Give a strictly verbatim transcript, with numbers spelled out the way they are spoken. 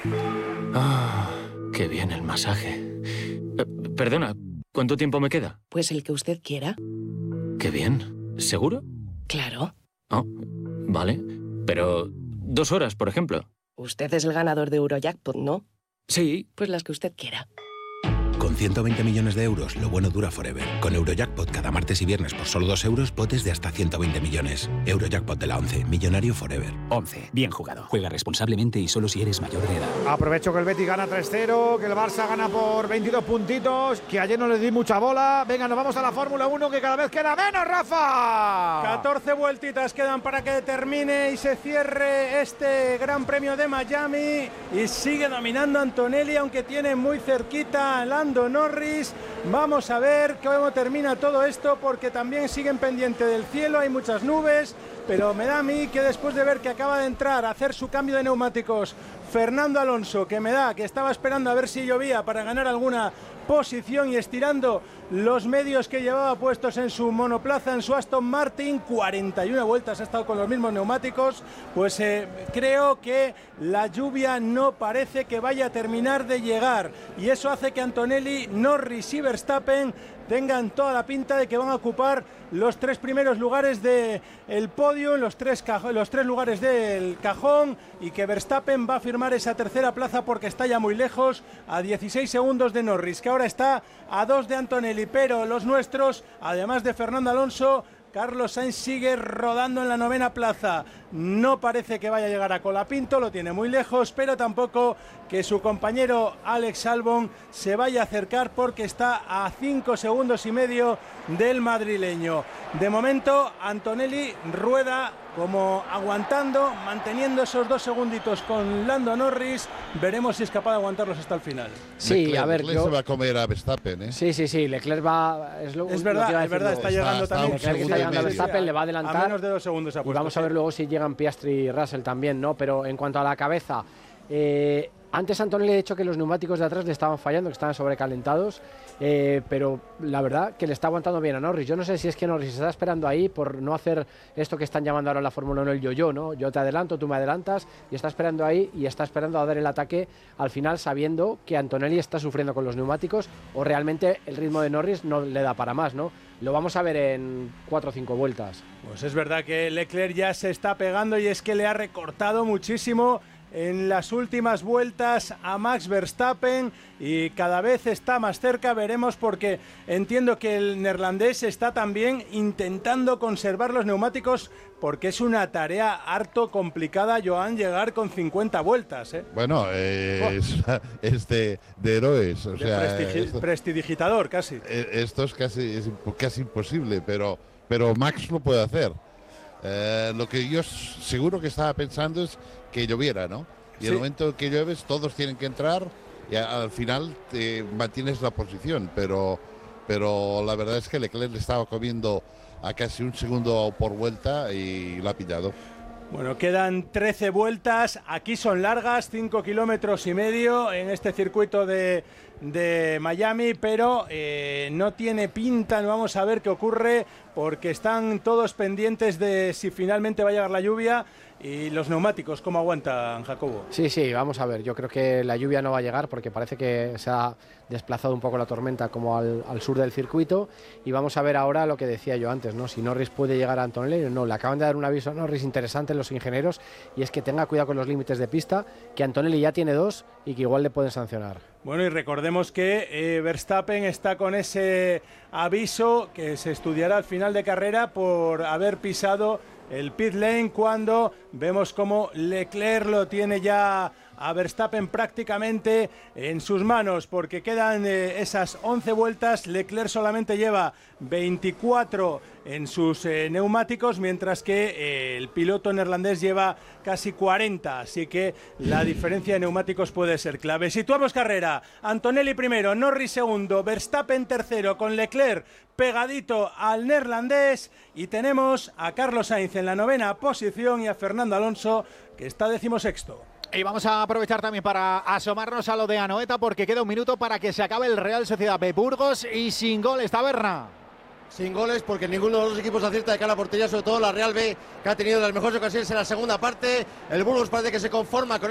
Ah, qué bien el masaje. Eh, perdona, ¿cuánto tiempo me queda? Pues el que usted quiera. Qué bien. ¿Seguro? Claro. Oh, vale. Pero dos horas, por ejemplo. Usted es el ganador de Eurojackpot, ¿no? Sí. Pues las que usted quiera. Con ciento veinte millones de euros, lo bueno dura forever. Con Eurojackpot cada martes y viernes por solo dos euros, potes de hasta ciento veinte millones. Eurojackpot de la once, millonario forever. once. Bien jugado. Juega responsablemente y solo si eres mayor de edad. Aprovecho que el Betis gana tres cero, que el Barça gana por veintidós puntitos, que ayer no le di mucha bola. Venga, nos vamos a la Fórmula uno, que cada vez queda menos, Rafa. catorce vueltitas quedan para que termine y se cierre este Gran Premio de Miami. Y sigue dominando Antonelli, aunque tiene muy cerquita a Lando Norris. Vamos a ver cómo termina todo esto, porque también siguen pendiente del cielo, hay muchas nubes, pero me da a mí que después de ver que acaba de entrar a hacer su cambio de neumáticos Fernando Alonso, que me da que estaba esperando a ver si llovía para ganar alguna posición y estirando los medios que llevaba puestos en su monoplaza, en su Aston Martin, cuarenta y una vueltas ha estado con los mismos neumáticos, pues eh, creo que la lluvia no parece que vaya a terminar de llegar, y eso hace que Antonelli, Norris y Verstappen tengan toda la pinta de que van a ocupar los tres primeros lugares del podio, los tres, los tres lugares del cajón, y que Verstappen va a firmar esa tercera plaza porque está ya muy lejos, a dieciséis segundos de Norris, que ahora está a dos de Antonelli, pero los nuestros, además de Fernando Alonso, Carlos Sainz sigue rodando en la novena plaza. No parece que vaya a llegar a Colapinto, lo tiene muy lejos, pero tampoco que su compañero Alex Albon se vaya a acercar, porque está a cinco segundos y medio del madrileño. De momento, Antonelli rueda como aguantando, manteniendo esos dos segunditos con Lando Norris. Veremos si es capaz de aguantarlos hasta el final. Sí, Leclerc, a ver, Leclerc yo... se va a comer a Verstappen, ¿eh? Sí, sí, sí, Leclerc va... Es, lo, es verdad, lo es verdad, está llegando está, también. Leclerc está llegando a Verstappen, le va a adelantar. A menos de dos segundos ha y puesto, vamos a ver sí. luego si llegan Piastri y Russell también, ¿no? Pero en cuanto a la cabeza... Eh, Antes Antonelli le ha dicho que los neumáticos de atrás le estaban fallando, que estaban sobrecalentados, eh, pero la verdad que le está aguantando bien a Norris. Yo no sé si es que Norris se está esperando ahí por no hacer esto que están llamando ahora en la Fórmula uno el yo-yo, ¿no? Yo te adelanto, tú me adelantas, y está esperando ahí y está esperando a dar el ataque al final, sabiendo que Antonelli está sufriendo con los neumáticos, o realmente el ritmo de Norris no le da para más, ¿no? Lo vamos a ver en cuatro o cinco vueltas. Pues es verdad que Leclerc ya se está pegando, y es que le ha recortado muchísimo en las últimas vueltas a Max Verstappen, y cada vez está más cerca. Veremos, porque entiendo que el neerlandés está también intentando conservar los neumáticos, porque es una tarea harto complicada, Joan, llegar con cincuenta vueltas, ¿eh? Bueno, eh, oh. es, es de, de héroes, o de sea, prestigi esto, prestidigitador casi. Esto es casi, es casi imposible, pero, pero Max lo puede hacer. Eh, lo que yo seguro que estaba pensando es que lloviera, ¿no? Y sí. El momento que llueves, todos tienen que entrar, y a, al final te mantienes la posición, pero, pero la verdad es que Leclerc le estaba comiendo a casi un segundo por vuelta y lo ha pillado. Bueno, quedan trece vueltas, aquí son largas, cinco kilómetros y medio en este circuito de, de Miami, pero eh, no tiene pinta, no vamos a ver qué ocurre, porque están todos pendientes de si finalmente va a llegar la lluvia. ¿Y los neumáticos cómo aguantan, Jacobo? Sí, sí, vamos a ver. Yo creo que la lluvia no va a llegar, porque parece que se ha desplazado un poco la tormenta como al, al sur del circuito. Y vamos a ver ahora lo que decía yo antes, ¿no? Si Norris puede llegar a Antonelli. No, le acaban de dar un aviso a Norris interesante los ingenieros, y es que tenga cuidado con los límites de pista, que Antonelli ya tiene dos y que igual le pueden sancionar. Bueno, y recordemos que eh, Verstappen está con ese aviso que se estudiará al final de carrera por haber pisado el pit lane, cuando vemos como Leclerc lo tiene ya a Verstappen prácticamente en sus manos, porque quedan eh, esas once vueltas. Leclerc solamente lleva veinticuatro en sus eh, neumáticos, mientras que eh, el piloto neerlandés lleva casi cuarenta, así que la diferencia de neumáticos puede ser clave. Situamos carrera: Antonelli primero, Norris segundo, Verstappen tercero, con Leclerc pegadito al neerlandés, y tenemos a Carlos Sainz en la novena posición y a Fernando Alonso, que está decimosexto. Y vamos a aprovechar también para asomarnos a lo de Anoeta, porque queda un minuto para que se acabe el Real Sociedad B Burgos, y sin goles, Taberna. Sin goles, porque ninguno de los dos equipos acierta de cara a la portería, sobre todo la Real B, que ha tenido las mejores ocasiones en la segunda parte. El Burgos parece que se conforma con